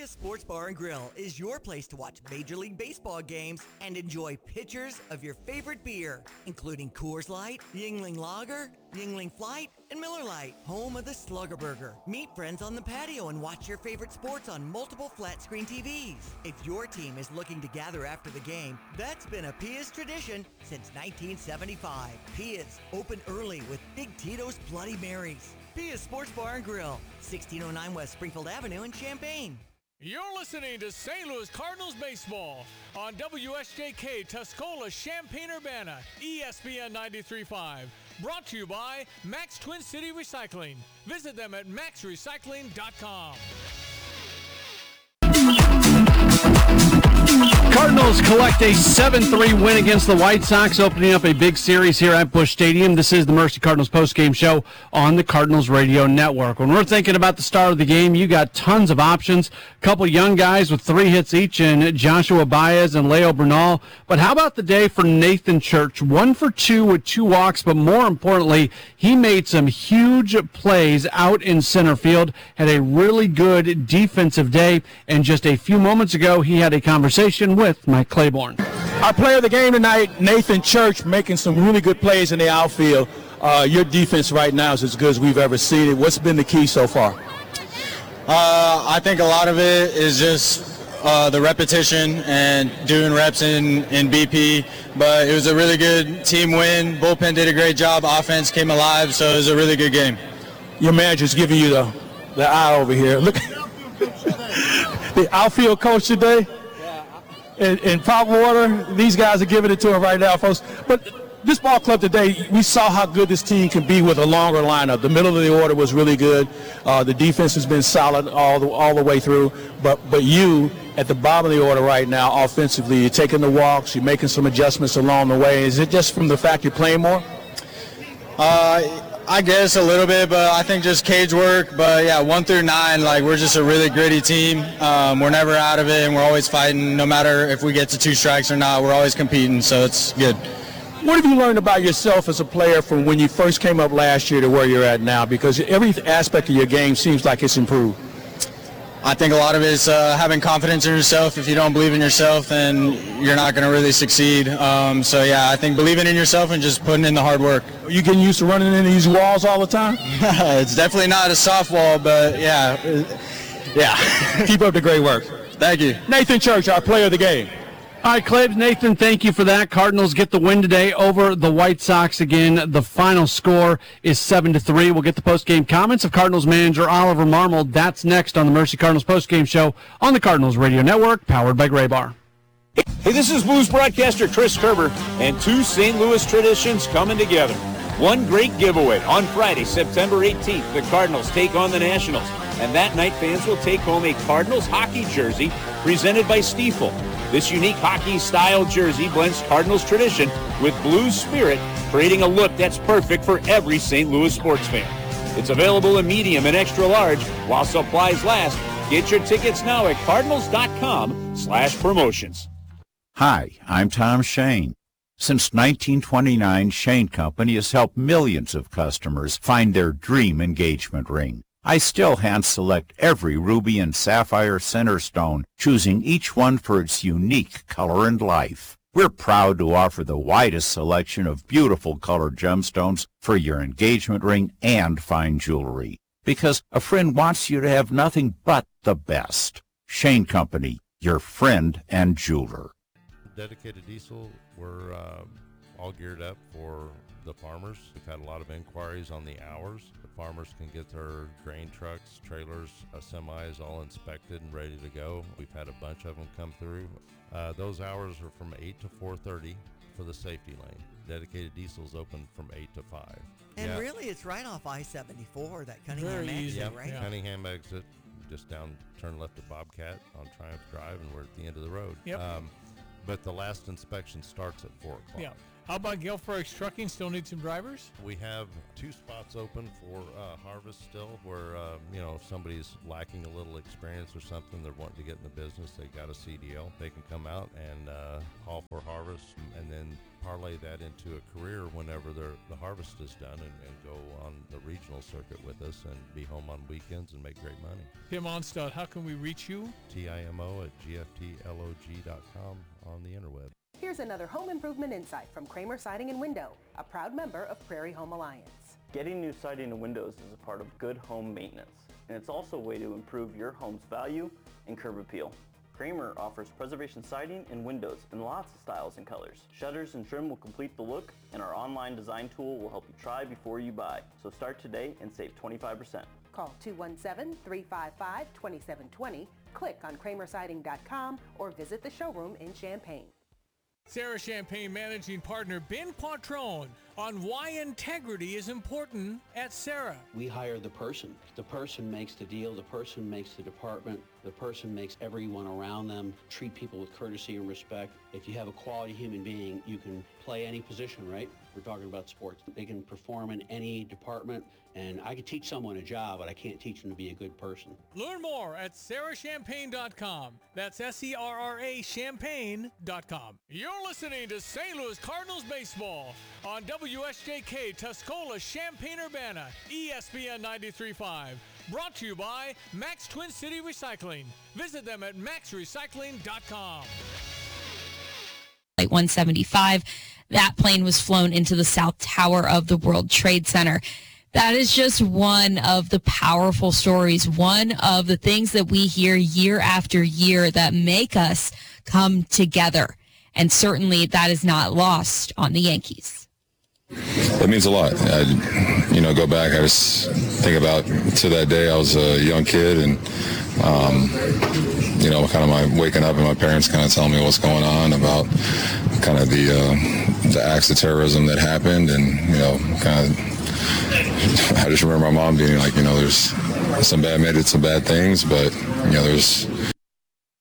Pia Sports Bar and Grill is your place to watch Major League Baseball games and enjoy pitchers of your favorite beer, including Coors Light, Yingling Lager, Yingling Flight, and Miller Lite, home of the Slugger Burger. Meet friends on the patio and watch your favorite sports on multiple flat-screen TVs. If your team is looking to gather after the game, that's been a Pia's tradition since 1975. Pia's, open early with Big Tito's Bloody Marys. Pia's Sports Bar and Grill, 1609 West Springfield Avenue in Champaign. You're listening to St. Louis Cardinals baseball on WSJK Tuscola, Champaign-Urbana, ESPN 93.5. Brought to you by Max Twin City Recycling. Visit them at maxrecycling.com. Cardinals collect a 7-3 win against the White Sox, opening up a big series here at Busch Stadium. This is the Mercy Cardinals postgame show on the Cardinals Radio Network. When we're thinking about the start of the game, you got tons of options. A couple young guys with 3 hits each in Joshua Baez and Leo Bernal. But how about the day for Nathan Church? 1 for 2 with 2 walks, but more importantly, he made some huge plays out in center field, had a really good defensive day, and just a few moments ago, he had a conversation with Mike Claiborne. Our player of the game tonight, Nathan Church, making some really good plays in the outfield. Your defense right now is as good as we've ever seen it. What's been the key so far? I think a lot of it is just the repetition and doing reps in BP, but it was a really good team win. Bullpen did a great job. Offense came alive, so it was a really good game. Your manager's giving you the eye over here. Look, the outfield coach today. In Pop Water, these guys are giving it to him right now, folks. But this ball club today, we saw how good this team can be with a longer lineup. The middle of the order was really good. The defense has been solid all the way through. But you, at the bottom of the order right now, offensively, you're taking the walks, you're making some adjustments along the way. Is it just from the fact you're playing more? I guess a little bit, but I think just cage work. But yeah, 1 through 9, like we're just a really gritty team. We're never out of it, and we're always fighting. No matter if we get to 2 strikes or not, we're always competing. So it's good. What have you learned about yourself as a player from when you first came up last year to where you're at now? Because every aspect of your game seems like it's improved. I think a lot of it is having confidence in yourself. If you don't believe in yourself, then you're not going to really succeed. So, yeah, I think believing in yourself and just putting in the hard work. Are you getting used to running into these walls all the time? It's definitely not a soft wall, but, yeah. Keep up the great work. Thank you. Nathan Church, our player of the game. All right, Claves, Nathan, thank you for that. Cardinals get the win today over the White Sox again. The final score is 7-3. We'll get the postgame comments of Cardinals manager Oliver Marmol. That's next on the Mercy Cardinals postgame show on the Cardinals Radio Network, powered by Gray Bar. Hey, this is Blues broadcaster Chris Kerber, and 2 St. Louis traditions coming together. One great giveaway. On Friday, September 18th, the Cardinals take on the Nationals, and that night fans will take home a Cardinals hockey jersey presented by Stiefel. This unique hockey-style jersey blends Cardinals tradition with Blues spirit, creating a look that's perfect for every St. Louis sports fan. It's available in medium and extra large while supplies last. Get your tickets now at cardinals.com/promotions. Hi, I'm Tom Shane. Since 1929, Shane Company has helped millions of customers find their dream engagement ring. I still hand-select every ruby and sapphire center stone, choosing each one for its unique color and life. We're proud to offer the widest selection of beautiful colored gemstones for your engagement ring and fine jewelry, because a friend wants you to have nothing but the best. Shane Company, your friend and jeweler. Dedicated Diesel, we're all geared up for the farmers. We've had a lot of inquiries on the hours. The farmers can get their grain trucks, trailers, semis all inspected and ready to go. We've had a bunch of them come through. Those hours are from 8 to 4:30 for the safety lane. Dedicated Diesel's open from 8 to 5. And really, it's right off I-74, that Cunningham exit, right? Yeah. Cunningham exit, just down, turn left at Bobcat on Triumph Drive, and we're at the end of the road. Yep. But the last inspection starts at 4 o'clock. Yeah. How about Gelfricks Trucking? Still need some drivers? We have 2 spots open for harvest still where, if somebody's lacking a little experience or something, they're wanting to get in the business, they got a CDL. They can come out and haul for harvest and then parlay that into a career whenever the harvest is done and go on the regional circuit with us and be home on weekends and make great money. Tim Onstad, how can we reach you? TIMO@gftlog.com on the interweb. Here's another home improvement insight from Kramer Siding and Window, a proud member of Prairie Home Alliance. Getting new siding and windows is a part of good home maintenance, and it's also a way to improve your home's value and curb appeal. Kramer offers preservation siding and windows in lots of styles and colors. Shutters and trim will complete the look, and our online design tool will help you try before you buy. So start today and save 25%. Call 217-355-2720, click on kramersiding.com, or visit the showroom in Champaign. Sarah Champagne managing partner Ben Quattrone on why integrity is important at Sarah. We hire the person. The person makes the deal. The person makes the department. The person makes everyone around them treat people with courtesy and respect. If you have a quality human being, you can play any position, right? We're talking about sports. They can perform in any department, and I could teach someone a job, but I can't teach them to be a good person. Learn more at sarahchampagne.com. That's SERRA Champagne.com. You're listening to St. Louis Cardinals baseball on WSJK Tuscola, Champaign-Urbana, ESPN 93.5. Brought to you by Max Twin City Recycling. Visit them at maxrecycling.com. Flight 175. That plane was flown into the South Tower of the World Trade Center. That is just one of the powerful stories, one of the things that we hear year after year that make us come together. And certainly that is not lost on the Yankees. That means a lot. Go back, I just think about to that day. I was a young kid and, kind of my waking up and my parents kind of telling me what's going on about kind of the acts of terrorism that happened. And, I just remember my mom being like, there's some bad things, but, there's